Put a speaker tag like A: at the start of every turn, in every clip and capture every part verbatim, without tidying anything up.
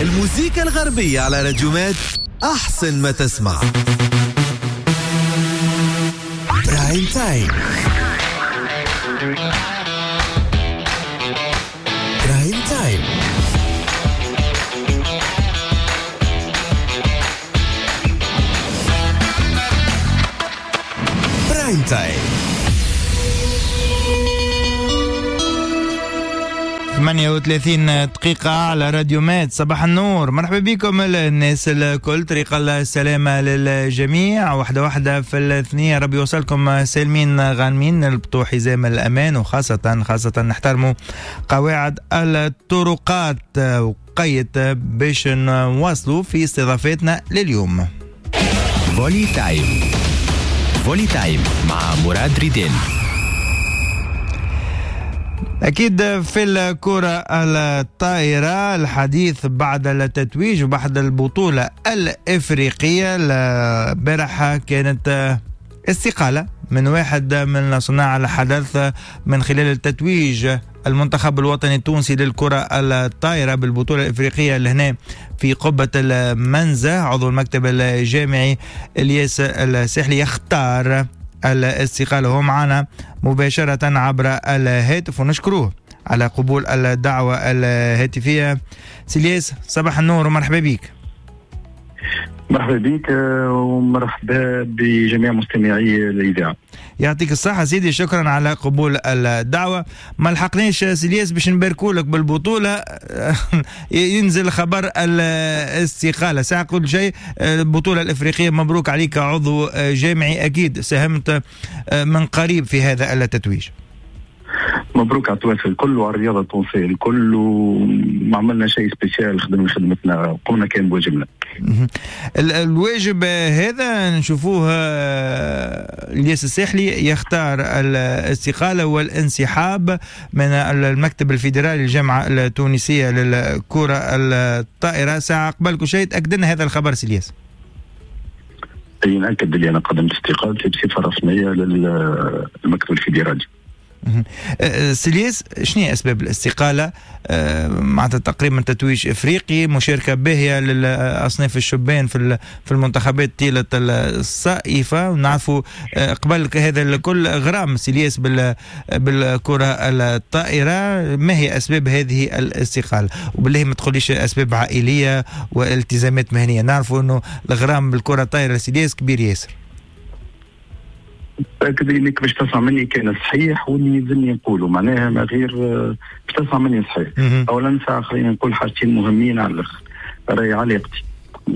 A: الموسيقى الغربية على راديومات أحسن ما تسمع. برايم تايم. برايم تايم. برايم تايم.
B: ثمانية وثلاثين دقيقة على راديو مات. صباح النور، مرحبا بكم الناس الكل، طريق السلامة للجميع. واحدة واحدة في الثنية، ربي يوصلكم سالمين غانمين، نلبطوا حزام الأمان، وخاصة خاصة نحترموا قواعد الطرقات وقيت باش نواصلوا في استضافتنا لليوم.
C: فولي تايم. فولي تايم مع مراد ريدين.
B: أكيد في الكرة الطائرة الحديث بعد التتويج وبعد البطولة الإفريقية. البارحة كانت استقالة من واحد من صناع الحدث من خلال التتويج المنتخب الوطني التونسي للكرة الطائرة بالبطولة الإفريقية لهنا في قبة المنزه. عضو المكتب الجامعي إلياس الساحلي يختار الاستقالة، هو معنا مباشرة عبر الهاتف ونشكروه على قبول الدعوة الهاتفية. سيلياس، صباح النور ومرحبا بك.
D: مرحبا بك ومرحبا بجميع مستمعي الإذاعة.
B: يعطيك الصحة سيدي، شكرا على قبول الدعوة. ما لحقناش سيلياس باش نباركوا لك بالبطولة ينزل خبر الاستقالة ساعة كل شيء. البطولة الإفريقية مبروك عليك، عضو جامعي أكيد ساهمت من قريب في هذا التتويج.
D: مبروك على التوافل الكل وعلى الرياضة التونسية الكل، وما عملنا شيء سبيسيال، خدمنا خدمتنا، قمنا كان بواجبنا.
B: الواجب هذا نشوفوه الياس الساحلي يختار الاستقالة والانسحاب من المكتب الفيدرالي للجامعة التونسية للكرة الطائرة. ساعة قبل كل شيء تأكد لنا هذا الخبر سيلياس.
D: أي نأكد لي أنا قدمت استقالتي بصفة رسمية للمكتب الفيدرالي.
B: سيلياس، شنو هي أسباب الاستقالة؟ معناتها تقريبا تتويج إفريقي، مشاركة باهية للأصناف الشبان في في المنتخبات طيلة الصائفة، ونعرفوا قبل هذا الكل غرام سيلياس بالكرة الطائرة. ما هي أسباب هذه الاستقالة؟ وبالله ما تقوليش أسباب عائلية والتزامات مهنية، نعرفوا أنه الغرام بالكرة الطائرة سيلياس كبير ياسر.
D: تأكد انك باش تسمع مني كان صحيح، واللي يلزمني نقوله معناها ما غير باش تسمع مني صحيح. اولا ساعه خلينا نقول حاجتين مهمين على الاخر. راهي علاقتي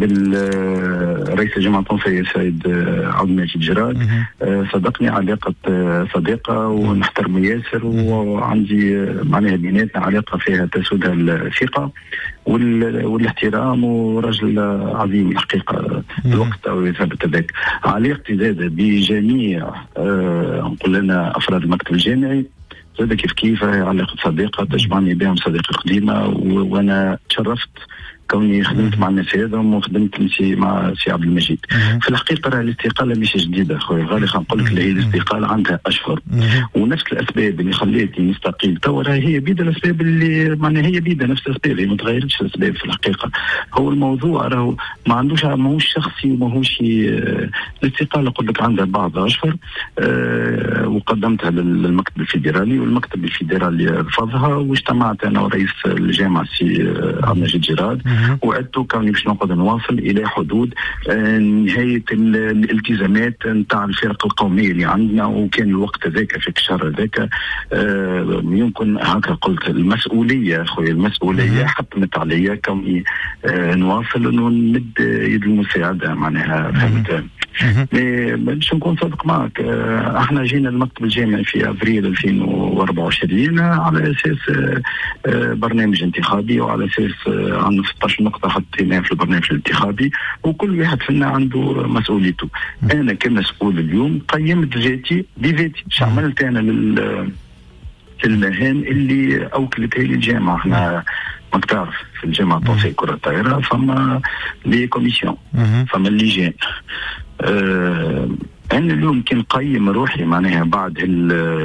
D: بالرئيس الجامعة التونسية السيد عبد المجيد جراد، صدقني علاقة صديقة ونحترم ياسر، وعندي معناها بيناتنا علاقة فيها تسودها الثقة والاحترام، ورجل عظيم الحقيقة الوقت أو يثبت ذاك. علاقتي زادة بجميع نقول لنا أفراد المكتب الجامعي زادة كيف كيف علاقة صديقة تجمعني بهم صديقة قديمة، وأنا تشرفت كوني خدمت مع الناس هذم وخدمت نسي مع سي عبد المجيد. في الحقيقه راه الاستقاله مش جديده خويا غالي، خنقول لك هي الاستقاله عندها اشهر، ونفس الاسباب اللي خليتني نستقيل توا راهي هي بيد الاسباب اللي معناها هي بيد نفس الاسباب، هي ما تغيرتش الاسباب. في الحقيقه هو الموضوع راهو ما عندوش ماهوش شخصي وماهوش آه الاستقاله قلت لك عندها بعض اشهر، آه وقدمتها للمكتب الفيدرالي، والمكتب الفيدرالي رفضها، واجتمعت انا ورئيس الجامعه سي عبد المجيد جراد وعدتوا كوني باش نقعد نواصل الى حدود آه نهايه الالتزامات نتاع الفرق القوميه اللي عندنا. وكان الوقت ذاك في الشهر ذاك آه يمكن هكا قلت المسؤوليه خويا المسؤوليه حتمت عليا كوني آه نواصل ونمد يد المساعده معناها فهمت. باش نكون صادق معك، آه احنا جينا المكتب الجامعي في افريل ألفين وأربعة وعشرين على اساس آه برنامج انتخابي، وعلى اساس آه عن ستة عشر نقطة حطيناها في البرنامج الانتخابي، وكل واحد فينا عنده مسؤوليته. أنا كمسؤول اليوم قيمت ذاتي بذاتي، شو عملت أنا لل المهام اللي أوكلتها لي الجامعة. احنا ما تعرف في الجامعة التونسية كرة الطائرة فما لي كوميسيون، فما اللجان. أه أنا اليوم كي نقيم روحي معناها بعد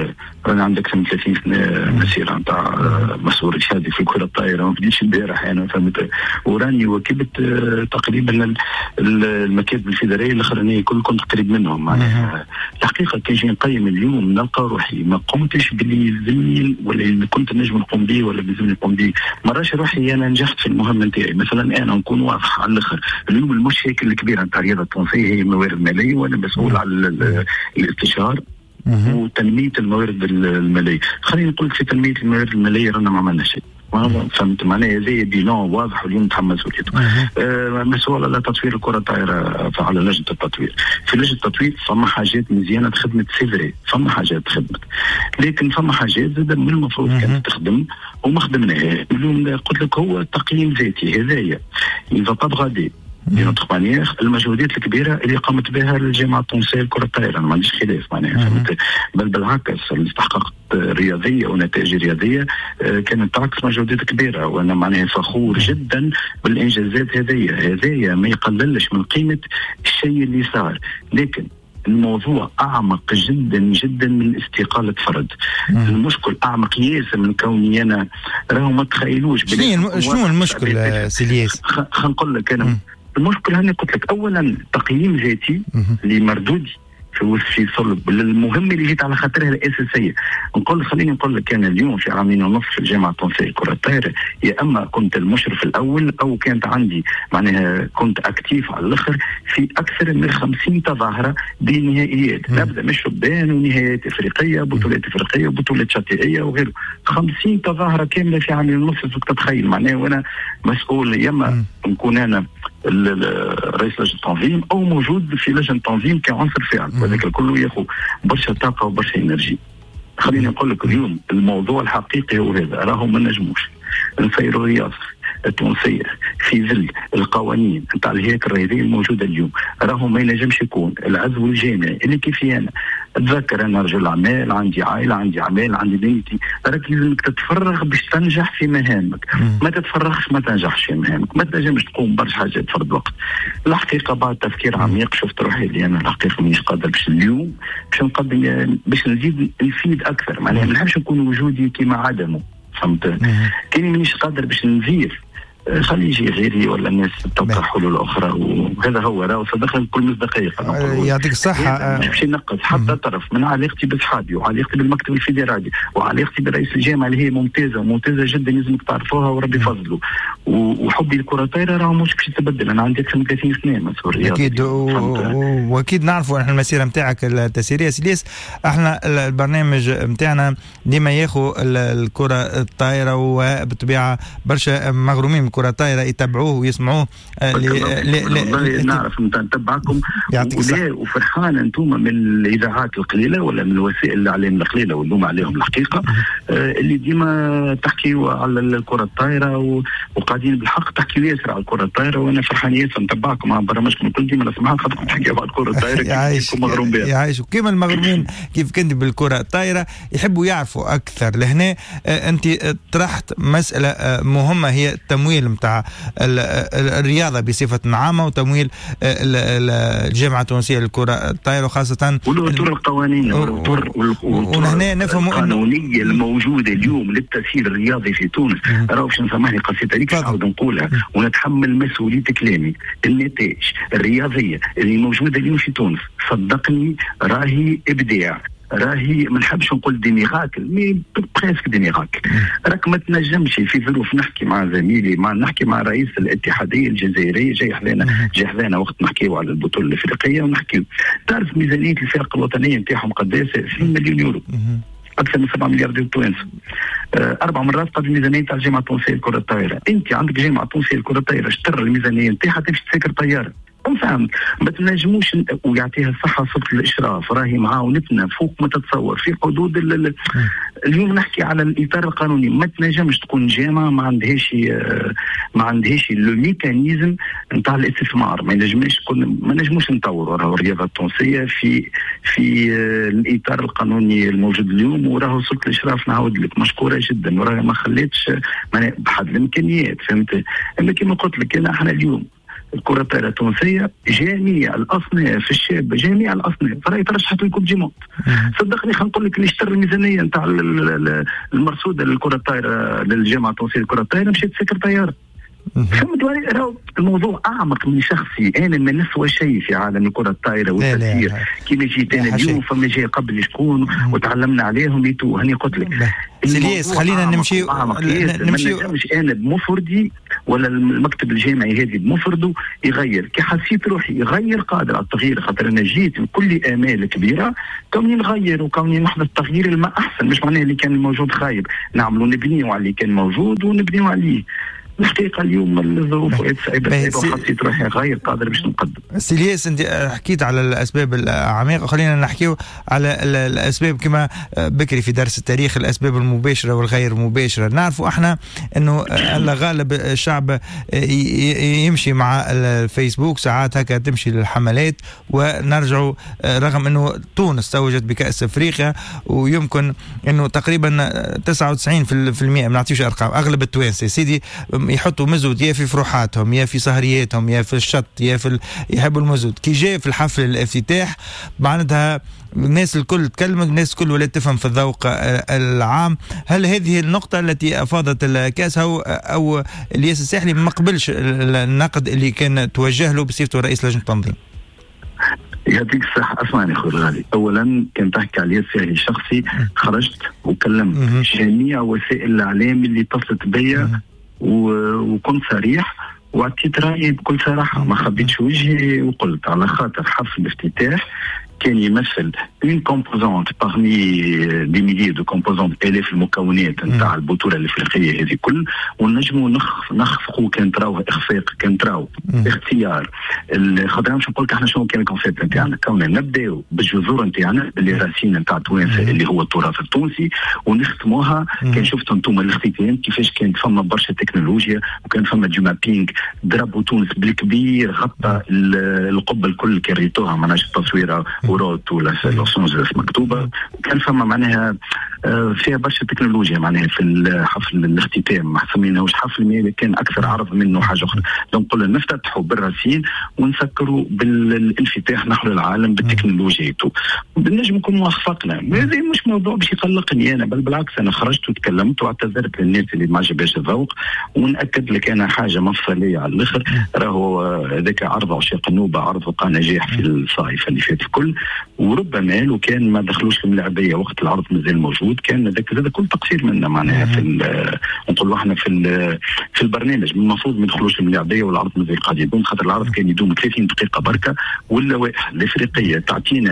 D: أنا عندك سنة ثلاثين سنة مسيرة نتاع مسؤول إرشادي في كرة الطائرة، ما بديتش البارح أنا فهمت، وراني وكبت تقريبا المكاتب الفيدرالية الأخرانية كل كنت قريب منهم. معناها الحقيقة كي نجي نقيم اليوم نلقى روحي ما قمتش باللي يلزمني ولا اللي كنت نجم نقوم به ولا بيلزمني نقوم به. مراش روحي أنا نجحت في المهمة نتاعي. مثلا أنا نكون واضح على الآخر، اليوم المشكلة الكبيرة نتاع الرياضة التونسية هي الموارد المالية، وأنا مسؤول على الاستشار وتنمية الموارد المالية. خليني نقول لك في تنمية الموارد المالية رانا ما عملنا شيء. فهمت معناها زي بيلون واضح واليوم تحمس وليته. آه مسؤول على تطوير الكرة الطائرة على لجنة التطوير. في لجنة التطوير فما حاجات مزيانة خدمت سيفري، فما حاجات خدمت، لكن فما حاجات زاد من المفروض كانت تخدم وما خدمناها. اليوم قلت لك هو تقييم ذاتي هذايا يفا با بغادي المجهودات الكبيره اللي قامت بها الجامعه التونسيه لكره الطائره، ما عنديش خلاف معناها فهمت، بل بالعكس الاستحقاقات رياضيه ونتائج رياضيه كانت تعكس مجهودات كبيره، وانا معناها فخور جدا بالانجازات هذيا. هذايا ما يقللش من قيمه الشيء اللي صار، لكن الموضوع أعمق جدا جدا من استقالة فرد. مم. المشكل أعمق ياسر من كوني أنا راهو ما تخيلوش.
B: شنو المشكل سيلياس؟
D: خلينا نقول لك أنا. مم. المشكل هاني قلت لك أولا تقييم ذاتي اللي مردود في في صلب المهم اللي جيت على خاطرها الاساسيه. نقول خليني نقول لك انا اليوم في عامين ونصف في الجامعه التونسيه لكره الطائره، يا اما كنت المشرف الاول او كانت عندي معناها كنت اكتيف على الاخر في اكثر من خمسين تظاهره بنهائيات، نبدا من شبان ونهائيات افريقيه، بطولات افريقيه وبطولات شاطئيه وغيره. خمسين تظاهره كامله في عامين ونصف، تتخيل معناها وانا مسؤول يا اما نكون انا رئيس لجنه التنظيم او موجود في لجنه التنظيم كعنصر فاعل، وذاك الكل ياخذ برشا طاقه وبرشا انرجي. خليني نقول لك اليوم الموضوع الحقيقي هو هذا، راهو ما نجموش نسيروا الرياضه التونسيه في ظل القوانين نتاع الهيئات الرياضيه الموجوده اليوم. راهو ما ينجمش يكون العزو الجامعي اللي كيفي انا اتذكر انا رجل اعمال، عندي عائله، عندي اعمال، عندي بنتي، راك لازمك تتفرغ باش تنجح في مهامك. ما تتفرغش ما تنجحش في مهامك، ما تنجمش تقوم برشا حاجات فرد وقت. الحقيقه بعد تفكير عميق شفت روحي اللي انا الحقيقه مانيش قادر باش اليوم باش نقدم باش نزيد نفيد اكثر، معناها ما نحبش نكون وجودي كما عدمه، فهمت؟ كاني مانيش قادر باش نزيد خلي يجي غيري ولا الناس تلقى حلول اخرى، وهذا هو راه صدقني بكل مصداقيه.
B: يعطيك الصحه.
D: مش باش ننقص حتى طرف من علاقتي باصحابي وعلاقتي بالمكتب الفيدرالي وعلاقتي برئيس الجامعه اللي هي ممتازه ممتازه جدا لازمك تعرفوها وربي فضله، وحبي للكره الطائره راه مش باش يتبدل. انا عندي اكثر من ثلاثين سنه مسؤول رياضي
B: اكيد، واكيد نعرفوا احنا المسيره نتاعك التسيريه سيليس. احنا البرنامج نتاعنا ديما ياخذ الكره الطائره وبالطبيعه برشا مغرومين كرة طائرة يتابعوه ويسمعوه.
D: والله نعرف نتبعكم وفرحان انتم من الاذاعات القليله ولا من وسائل الاعلام القليله واللوم عليهم الحقيقه اللي ديما تحكيوا على الكرة الطائرة وقاعدين بالحق تحكيوا ياسر على الكرة الطائرة، وانا فرحان ياسر نتبعكم على برامجكم الكل ديما نسمعها خاطركم تحكيوا على الكرة الطائرة.
B: يعيشكم مغروم بها. يعيشوا كيما المغرومين كيف كنت بالكرة الطائرة يحبوا يعرفوا اكثر. لهنا انت طرحت مسألة مهمة هي التمويل متاع الرياضة بصفة عامة وتمويل الجامعة التونسية للكرة الطائرة وخاصة
D: والأطر القوانين
B: ونهنا نفهم
D: القانونية الموجودة اليوم للتسيير الرياضي في تونس. راهو باش نسمعني قصيدة ليك نعاود نقولها ونتحمل مسؤولية كلامي. النتائج الرياضية اللي موجودة اليوم في تونس صدقني راهي إبداع، راهي ما نحبش نقول دي ميراكل مي بريسك دي ميراكل. راك ما تنجمش في ظروف نحكي مع زميلي مع نحكي مع رئيس الاتحاديه الجزائريه جاي حذانا جاي حذانا وقت نحكيو على البطوله الافريقيه ونحكيو تعرف ميزانيه الفرق الوطنيه نتاعهم قداش؟ عشرين مليون يورو، اكثر من سبعة مليار ديال توانسه. اربع مرات قد الميزانيه تاع الجامعه التونسيه لكره الطائره. انت عندك جامعه تونسيه لكره الطائره اشترى الميزانيه نتاعها تمشي تسكر طياره، فهمت؟ ما تنجموش ويعطيها الصحه صفه الاشراف راهي معاونتنا فوق ما تتصور في حدود ال اليوم نحكي على الاطار القانوني. ما تنجمش تكون جامعه ما عندهاش ما عندهاش لو ميكانيزم نتاع الاستثمار. ما نجمش تكون ما نجموش نطوروا راهو الرياضه التونسيه في في الاطار القانوني الموجود اليوم، وراهو صفه الاشراف نعاود لك مشكوره جدا وراها ما خليتش بحد الامكانيات، فهمت؟ اما كما قلت لك انا احنا اليوم الكرة الطائرة التونسية جميع الأصناف الشابة جميع الأصناف راهي ترشحت للكوب دي موند. صدقني خلينا نقول لك اللي اشترى الميزانية نتاع المرصودة للكرة الطائرة للجامعة التونسية للكرة الطائرة مشيت سكر طيارة. فهمت راهو الموضوع اعمق من شخصي، انا ما نسوى شيء في عالم الكره الطائره والتسيير. كيما جيت انا اليوم فما جاي قبل شكون وتعلمنا عليهم يتو هاني قلت لك
B: سيليس خلينا نمشي
D: نمشي مش انا بمفردي ولا المكتب الجامعي هذه بمفرده يغير. كي حسيت روحي يغير قادر على التغيير، خاطر انا جيت بكل امال كبيره كوني نغير وكوني نحدث تغيير الما احسن، مش معناه اللي كان موجود خايب، نعملوا نبنيوا على اللي كان موجود ونبنيوا عليه. الحقيقه اليوم الظروف صعيبه وحسيت روحي غير قادر باش نقدم.
B: سيليس انت حكيت على الاسباب العميقه، خلينا نحكيو على الاسباب كما بكري في درس التاريخ، الاسباب المباشره والغير مباشره. نعرفوا احنا انه غالب الشعب يمشي مع الفيسبوك، ساعات هكا تمشي للحملات ونرجعوا، رغم انه تونس توجت بكاس افريقيا ويمكن انه تقريبا تسعة وتسعين بالمئة ما نعطيوش ارقام، اغلب التوانسه سيدي يحطوا مزود يا في فروحاتهم يا في سهرياتهم يا في الشط يا في ال... يحبوا المزود. كي جاء في الحفل الافتتاح معناتها الناس الكل تكلمت، الناس الكل ولات تفهم في الذوق العام. هل هذه النقطة التي أفاضت الكاس أو أو الياس الساحلي ما قبلش النقد اللي كان توجه له بصيرته رئيس لجنة التنظيم؟
D: يعطيك الصحة. اسمعني اخوي الغالي، اولا كان تحكي على الساحلي شخصي، خرجت وكلمت جميع وسائل الاعلام اللي اتصلت بيا وكنت صريح وعطيت رايي بكل صراحه، ما خبيتش وجهي وقلت على خاطر حفل الافتتاح كان يمثل اون كومبوزونت باغمي دي ميليي دو كومبوزونت، الاف المكونات نتاع البطوله الافريقيه هذه كل، ونجموا نخ نخفقوا كان تراو اخفاق، كان تراو اختيار. خاطر مش نقول لك احنا شنو كان الكونسيبت نتاعنا، كنا نبداو بالجذور نتاعنا اللي راسين نتاع توانسه اللي هو التراث التونسي، ونختموها كان شفتوا انتم الاختتام كيفاش كانت فما برشا تكنولوجيا وكان فما جو مابينغ، ضربوا تونس بالكبير، غطى القبه الكل كان ريتوها معناش التصويره وروت ولا لوس أنجلوس مكتوبه، وكان فما معناها فيها برشا تكنولوجيا معناها في الحفل الاختتام، ما سميناهوش حفل كان اكثر عرض منه حاجه اخرى. نقول نفتتحوا بالراسين ونسكروا بالانفتاح نحو العالم بالتكنولوجيا، وبالنجم نكونوا اخفقنا. هذا مش موضوع باش يقلقني انا، بل بالعكس انا خرجت وتكلمت واعتذرت للناس اللي ما عجبهاش الذوق، ونأكد لك انا حاجه مفصليه على الاخر، راهو هذاك عرض عشاق النوبه عرض وقع نجاح في الصيف اللي فات الكل، وربما لو كان ما دخلوش الملاعبيه وقت العرض مازال موجود كان ذاك هذا كل تقصير منا معناها في نقولوا احنا في في البرنامج المفروض ما يدخلوش الملاعبيه والعرض مازال قاعد يدوم، خاطر العرض كان يدوم ثلاثين دقيقه بركه، واللوائح الافريقيه تعطينا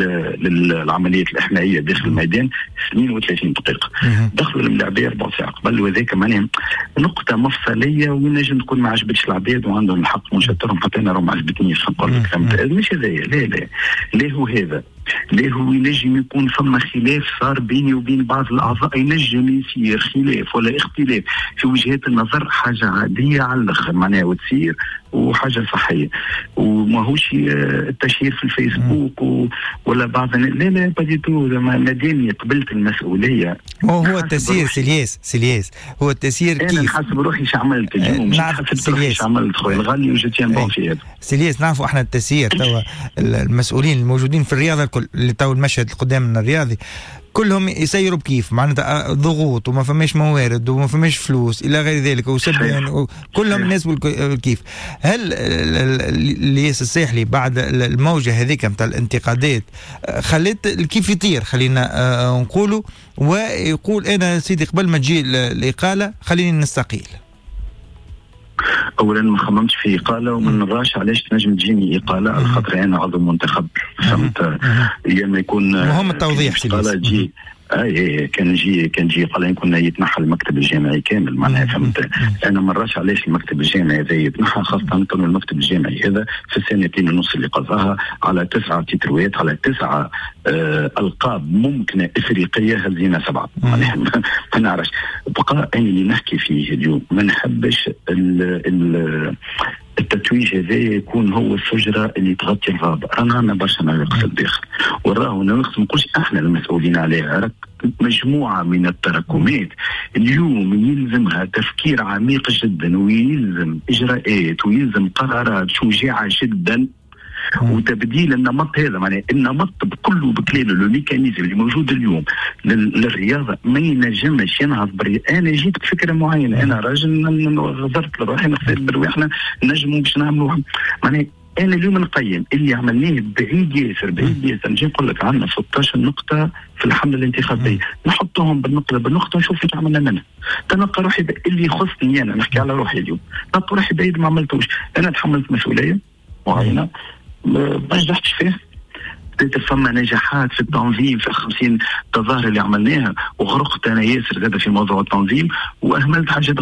D: للعمليه الاحمائيه داخل الميدان اثنين وثلاثين دقيقه، دخلوا الملاعبيه ربع ساعه قبل، وذاك معناها نقطه مفصليه ونجم تكون ما عجبتش العباد وعندهم الحق ونشترهم، حتى انا ما عجبتنيش نقول لك مش هذايا، لا لا ليه هو هذا، ليه هو ينجم يكون فما خلاف صار بيني وبين بعض الاعضاء، ينجم يصير خلاف ولا اختلاف في وجهات النظر، حاجه عاديه على الاخر معناها وتصير وحاجه صحيه، وماهوش التشهير في الفيسبوك و... ولا بعض لا لا بديتو مادامي قبلت المسؤوليه.
B: هو هو التسيير سيلياس سيلياس هو التسيير كيف
D: انا نحسب روحي ايش عملت اليوم، نحسب روحي ايش عملت خويا الغالي وجيت بون في هذا
B: سيلياس. نعرفوا احنا التسيير توا المسؤولين الموجودين في الرياضه الكل اللي تو المشهد قدامنا الرياضي كلهم يسيروا بكيف معناتها ضغوط وما فماش موارد وما فماش فلوس الى غير ذلك وسبب كلهم الناس بالكيف. هل الياس الساحلي بعد الموجه هذيك نتاع الانتقادات خلت الكيف يطير خلينا نقولوا ويقول انا سيدي قبل ما تجي الاقاله خليني نستقيل؟
D: اولا ما خممتش في اقاله وما نراش علاش تنجم تجيني اقاله على خاطر انا عضو منتخب، فهمت؟ ايام يكون
B: مهم التوضيح
D: سيدي. اي كان يجي كان يجي قال كنا يتنحى المكتب الجامعي كامل معناها، فهمت؟ انا مراش علاش المكتب الجامعي هذا يتنحى، خاصه كانوا المكتب الجامعي هذا في السنتين ونص اللي قضاها على تسعه تتروات على تسعه آه القاب ممكنه افريقيه، هزينا سبعه معناها ما نعرفش. بقى انا اللي نحكي فيه اليوم ما نحبش ال ال التتويج هذا يكون هو الشجرة اللي تغطي الغابة. رانا عندنا برشا نواقص الداخل، وراهو نواقص ما نقولش احنا المسؤولين عليها، راك مجموعة من التراكمات اليوم يلزمها تفكير عميق جدا، ويلزم إجراءات ويلزم قرارات شجاعة جدا وتبديل النمط هذا. معناه النمط بكله بكليله الميكانيزم اللي موجود اليوم للرياضه ما ينجمش ينهض بري. انا جيت بفكره معينه، انا راجل غدرت لروحي نغسل برواحنا نجموا باش نعملوها. معناه انا اليوم نقيم اللي عملناه بعيد ياسر بعيد ياسر. نجي نقول لك عندنا ستة عشر نقطه في الحمله الانتخابيه، نحطهم بالنقطه بالنقطه نشوف ايش عملنا منها. تنقى روحي اللي يخصني انا، نحكي على روحي اليوم، نلقى روحي بعيد ما عملتوش. انا تحملت مسؤوليه معينه ما نجحتش فيه. فما نجاحات في التنظيم في خمسين تظاهرة اللي عملناها، وغرقت انا ياسر زاد في موضوع التنظيم واهملت حاجات